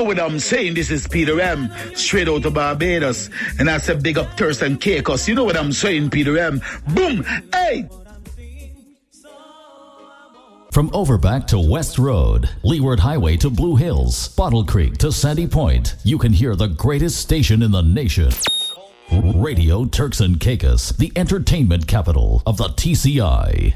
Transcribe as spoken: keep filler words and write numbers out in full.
know what I'm saying? This is Peter M, straight out of Barbados. And I said big up Thirst and Caicos. You know what I'm saying, Peter M? Boom! Hey! From Overback to West Road, Leeward Highway to Blue Hills, Bottle Creek to Sandy Point, you can hear the greatest station in the nation. Radio Turks and Caicos, the entertainment capital of the T C I.